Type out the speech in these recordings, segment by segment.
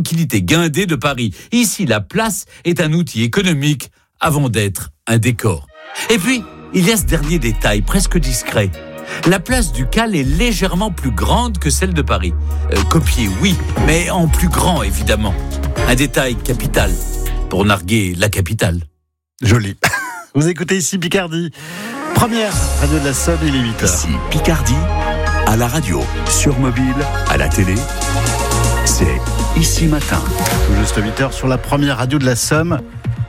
tranquillité guindée de Paris. Ici, la place est un outil économique avant d'être un décor. Et puis, il y a ce dernier détail, presque discret. La place du Cal est légèrement plus grande que celle de Paris. Copiée, oui, mais en plus grand, évidemment. Un détail capital pour narguer la capitale. Joli. Vous écoutez ici Picardie. Première radio de la Somme, il est 8h. Ici Picardie, à la radio, sur mobile, à la télé. C'est Ici Matin. Tout juste 8h sur la première radio de la Somme.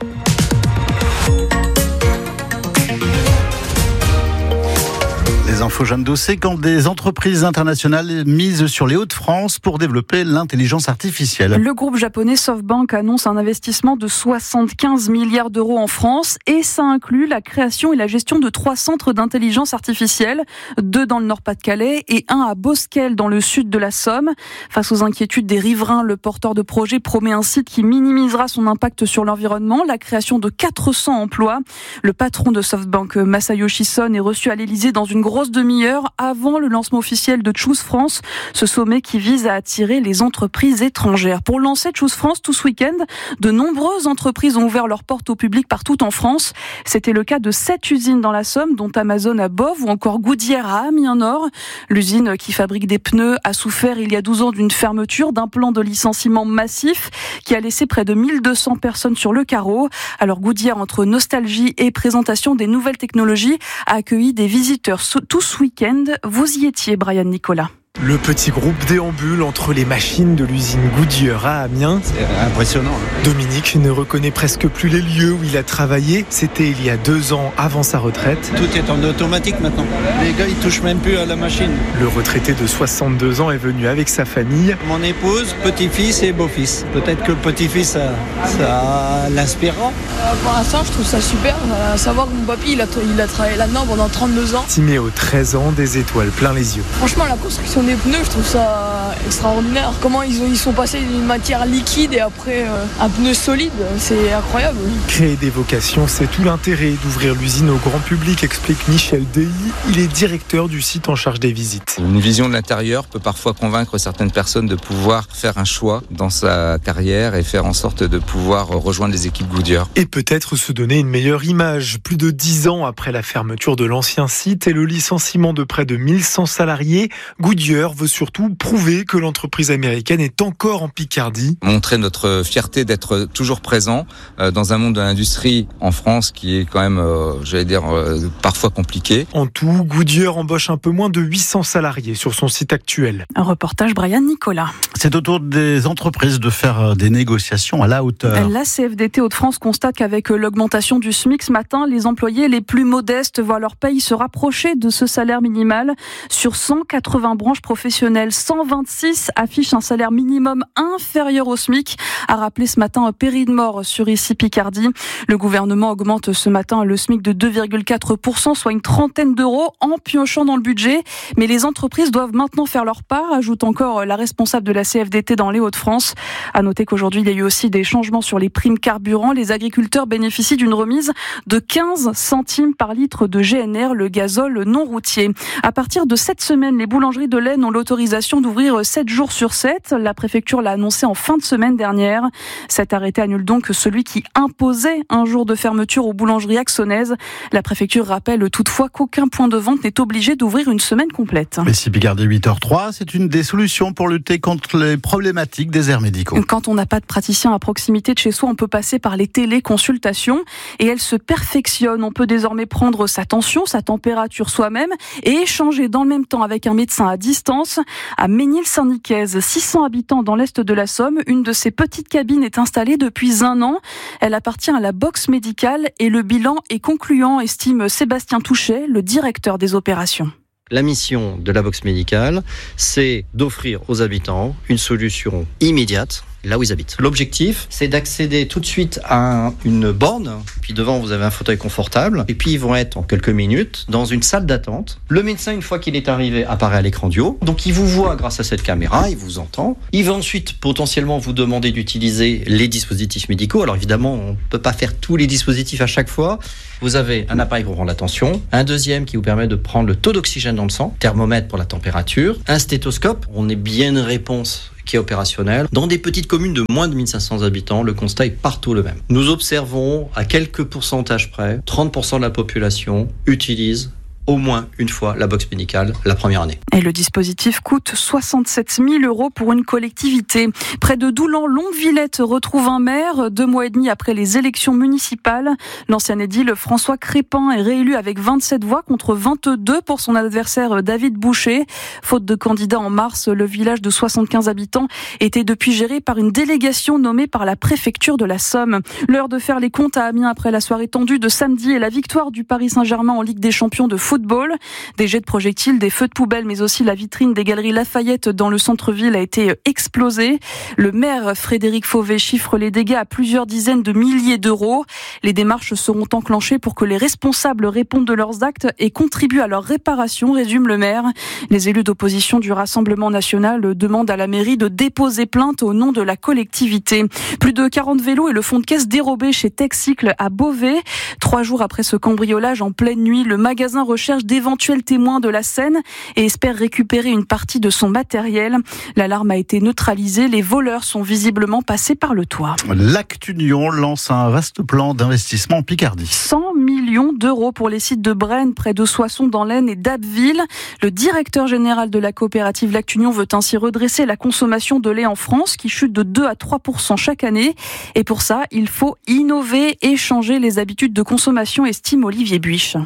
Les infos Jeanne Dossé, quand des entreprises internationales misent sur les Hauts-de-France pour développer l'intelligence artificielle. Le groupe japonais SoftBank annonce un investissement de 75 milliards d'euros en France et ça inclut la création et la gestion de 3 centres d'intelligence artificielle, 2 dans le Nord-Pas-de-Calais et 1 à Bosquel dans le sud de la Somme. Face aux inquiétudes des riverains, le porteur de projet promet un site qui minimisera son impact sur l'environnement, la création de 400 emplois. Le patron de SoftBank, Masayoshi Son, est reçu à l'Elysée dans une grosse demi-heure avant le lancement officiel de Choose France, ce sommet qui vise à attirer les entreprises étrangères. Pour lancer Choose France tout ce week-end, de nombreuses entreprises ont ouvert leurs portes au public partout en France. C'était le cas de 7 usines dans la Somme, dont Amazon à Boves ou encore Goodyear à Amiens-Nord. L'usine qui fabrique des pneus a souffert il y a 12 ans d'une fermeture, d'un plan de licenciement massif qui a laissé près de 1200 personnes sur le carreau. Alors Goodyear, entre nostalgie et présentation des nouvelles technologies, a accueilli des visiteurs tout ce week-end. Vous y étiez, Brian Nicolas. Le petit groupe déambule entre les machines de l'usine Goodyear à Amiens. C'est impressionnant. Dominique ne reconnaît presque plus les lieux où il a travaillé. C'était il y a 2 ans avant sa retraite. Tout est en automatique maintenant. Les gars, ils touchent même plus à la machine. Le retraité de 62 ans est venu avec sa famille. Mon épouse, petit-fils et beau-fils. Peut-être que le petit-fils, ça l'inspirera. Pour l'instant, je trouve ça super. Savoir que mon papy, il a travaillé là-dedans pendant 32 ans. Timéo, 13 ans, des étoiles plein les yeux. Franchement, la construction des pneus, je trouve ça extraordinaire. Comment ils sont passés d'une matière liquide et après un pneu solide, c'est incroyable. Créer des vocations, c'est tout l'intérêt d'ouvrir l'usine au grand public, explique Michel Dehy. Il est directeur du site en charge des visites. Une vision de l'intérieur peut parfois convaincre certaines personnes de pouvoir faire un choix dans sa carrière et faire en sorte de pouvoir rejoindre les équipes Goodyear. Et peut-être se donner une meilleure image. Plus de 10 ans après la fermeture de l'ancien site et le licenciement de près de 1100 salariés, Goodyear veut surtout prouver que l'entreprise américaine est encore en Picardie. Montrer notre fierté d'être toujours présent dans un monde de l'industrie en France qui est quand même, parfois compliqué. En tout, Goodyear embauche un peu moins de 800 salariés sur son site actuel. Un reportage Brian Nicolas. C'est au tour des entreprises de faire des négociations à la hauteur. La CFDT Hauts-de-France constate qu'avec l'augmentation du SMIC ce matin, les employés les plus modestes voient leur paye se rapprocher de ce salaire minimal. Sur 180 branches professionnelles, 126 affichent un salaire minimum inférieur au SMIC, a rappelé ce matin Perry de Mort sur Ici Picardie. Le gouvernement augmente ce matin le SMIC de 2,4%, soit une trentaine d'euros en piochant dans le budget. Mais les entreprises doivent maintenant faire leur part, ajoute encore la responsable de la CFDT dans les Hauts-de-France. À noter qu'aujourd'hui, il y a eu aussi des changements sur les primes carburant. Les agriculteurs bénéficient d'une remise de 15 centimes par litre de GNR, le gazole non routier. À partir de cette semaine, les boulangeries de l'Aisne ont l'autorisation d'ouvrir 7 jours sur 7. La préfecture l'a annoncé en fin de semaine dernière. Cet arrêté annule donc celui qui imposait un jour de fermeture aux boulangeries axonaises. La préfecture rappelle toutefois qu'aucun point de vente n'est obligé d'ouvrir une semaine complète. Mais si Picardie 8h03, c'est une des solutions pour lutter contre les problématiques des déserts médicaux. Quand on n'a pas de praticien à proximité de chez soi, on peut passer par les téléconsultations et elles se perfectionnent. On peut désormais prendre sa tension, sa température soi-même et échanger dans le même temps avec un médecin à distance. À Ménil-Saint-Nicaise, 600 habitants dans l'est de la Somme, une de ces petites cabines est installée depuis 1 an. Elle appartient à la box médicale et le bilan est concluant, estime Sébastien Touchet, le directeur des opérations. La mission de la box médicale, c'est d'offrir aux habitants une solution immédiate là où ils habitent. L'objectif, c'est d'accéder tout de suite à une borne, puis devant vous avez un fauteuil confortable, et puis ils vont être en quelques minutes dans une salle d'attente. Le médecin, une fois qu'il est arrivé, apparaît à l'écran du haut, donc il vous voit grâce à cette caméra, il vous entend. Il va ensuite potentiellement vous demander d'utiliser les dispositifs médicaux. Alors évidemment, on ne peut pas faire tous les dispositifs à chaque fois. Vous avez un appareil pour prendre la tension, un deuxième qui vous permet de prendre le taux d'oxygène dans le sang, thermomètre pour la température, un stéthoscope. On est bien une réponse qui est opérationnel. Dans des petites communes de moins de 1500 habitants, le constat est partout le même. Nous observons à quelques pourcentages près, 30% de la population utilise au moins une fois la box médicale la première année. Et le dispositif coûte 67 000 € pour une collectivité. Près de Doulan, Longuevillette retrouve un maire 2 mois et demi après les élections municipales. L'ancien édile François Crépin est réélu avec 27 voix contre 22 pour son adversaire David Boucher. Faute de candidat en mars, le village de 75 habitants était depuis géré par une délégation nommée par la préfecture de la Somme. L'heure de faire les comptes à Amiens après la soirée tendue de samedi et la victoire du Paris Saint-Germain en Ligue des Champions de football. Des jets de projectiles, des feux de poubelle, mais aussi la vitrine des Galeries Lafayette dans le centre-ville a été explosée. Le maire Frédéric Fauvet chiffre les dégâts à plusieurs dizaines de milliers d'euros. Les démarches seront enclenchées pour que les responsables répondent de leurs actes et contribuent à leur réparation, résume le maire. Les élus d'opposition du Rassemblement national demandent à la mairie de déposer plainte au nom de la collectivité. Plus de 40 vélos et le fonds de caisse dérobé chez Texcycle à Beauvais. 3 jours après ce cambriolage en pleine nuit, le magasin recherche d'éventuels témoins de la scène et espère récupérer une partie de son matériel. L'alarme a été neutralisée. Les voleurs sont visiblement passés par le toit. L'Actunion lance un vaste plan d'investissement en Picardie. 100 millions d'euros pour les sites de Braine, près de Soissons dans l'Aisne et d'Abbeville. Le directeur général de la coopérative L'Actunion veut ainsi redresser la consommation de lait en France qui chute de 2 à 3% chaque année. Et pour ça, il faut innover et changer les habitudes de consommation, estime Olivier Buich.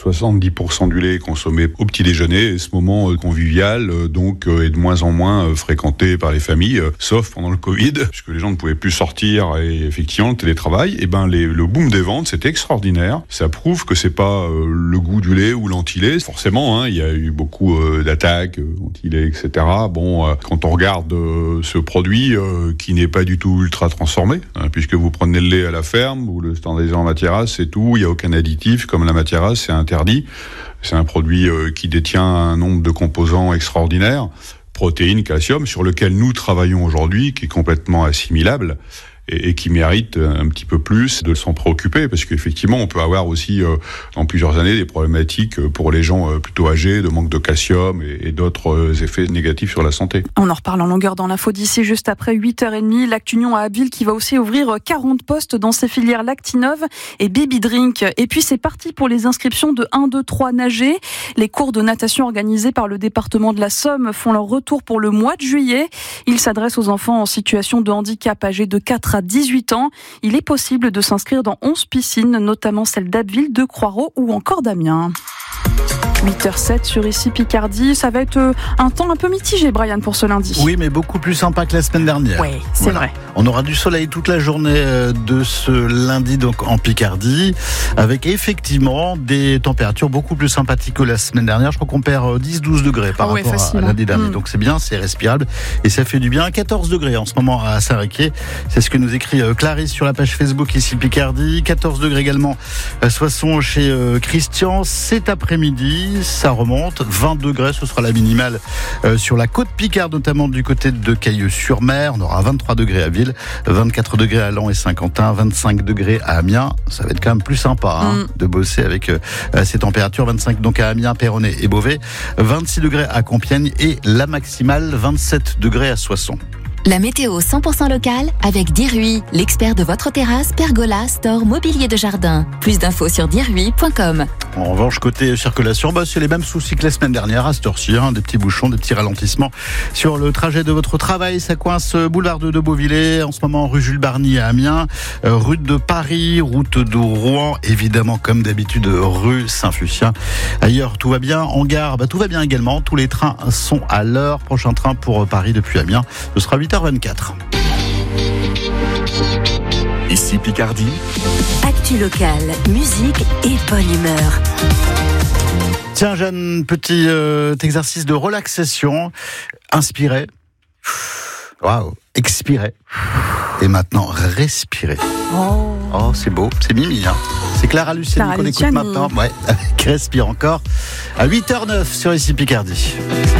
70% du lait est consommé au petit déjeuner, et ce moment convivial donc est de moins en moins fréquenté par les familles, sauf pendant le Covid, puisque les gens ne pouvaient plus sortir et effectivement le télétravail. Et le boom des ventes, c'était extraordinaire. Ça prouve que c'est pas le goût du lait ou l'anti-lait. Forcément, il y a eu beaucoup d'attaques anti-lait, etc. Quand on regarde ce produit qui n'est pas du tout ultra transformé, puisque vous prenez le lait à la ferme, vous le standardisez en matière, c'est tout. Il y a aucun additif, comme la matière, c'est interdit. C'est un produit qui détient un nombre de composants extraordinaires, protéines, calcium, sur lequel nous travaillons aujourd'hui, qui est complètement assimilable et qui mérite un petit peu plus de s'en préoccuper, parce qu'effectivement, on peut avoir aussi, dans plusieurs années, des problématiques pour les gens plutôt âgés, de manque de calcium et d'autres effets négatifs sur la santé. On en reparle en longueur dans l'info d'ici, juste après 8h30. L'Actunion à Abbeville qui va aussi ouvrir 40 postes dans ses filières Lactinov et Baby Drink. Et puis, c'est parti pour les inscriptions de 1, 2, 3 nager. Les cours de natation organisés par le département de la Somme font leur retour pour le mois de juillet. Ils s'adressent aux enfants en situation de handicap âgés de 4 à 18 ans. Il est possible de s'inscrire dans 11 piscines, notamment celles d'Abbeville, de Croix-Ros ou encore d'Amiens. 8h07 sur Ici Picardie. Ça va être un temps un peu mitigé, Brian, pour ce lundi. Oui, mais beaucoup plus sympa que la semaine dernière. Oui, c'est vrai. On aura du soleil toute la journée de ce lundi donc en Picardie, avec effectivement des températures beaucoup plus sympathiques que la semaine dernière. Je crois qu'on perd 10-12 degrés par rapport à lundi dernier. Donc c'est bien, c'est respirable et ça fait du bien. 14 degrés en ce moment à Saint-Riquier. C'est ce que nous écrit Clarisse sur la page Facebook Ici Picardie. 14 degrés également à Soissons chez Christian. Cet après-midi, ça remonte. 20 degrés, ce sera la minimale sur la côte Picarde, notamment du côté de Cailleux-sur-Mer. On aura 23 degrés à Ville, 24 degrés à Laon et Saint-Quentin, 25 degrés à Amiens. Ça va être quand même plus sympa de bosser avec ces températures. 25 donc à Amiens, Perronnet et Beauvais, 26 degrés à Compiègne et la maximale 27 degrés à Soissons. La météo 100% locale avec Dirui, l'expert de votre terrasse, pergola, store, mobilier de jardin. Plus d'infos sur dirui.com. En revanche, côté circulation, c'est les mêmes soucis que la semaine dernière à cette heure-ci, des petits bouchons, des petits ralentissements sur le trajet de votre travail. Ça coince boulevard de Beauvillé, en ce moment rue Jules Barny à Amiens, route de Paris, route de Rouen, évidemment comme d'habitude rue Saint-Fucien. Ailleurs, tout va bien. En gare, tout va bien également. Tous les trains sont à l'heure. Prochain train pour Paris depuis Amiens, ce sera 8h24. Ici Picardie. Actu locale, musique et bonne humeur. Tiens, Jeanne, petit exercice de relaxation. Inspirez. Waouh. Expirez. Et maintenant, respirez. Oh, c'est beau. C'est Mimi, C'est Clara Luciani qu'on écoute maintenant. Ouais, avec Respire encore. À 8h09 sur Ici Picardie.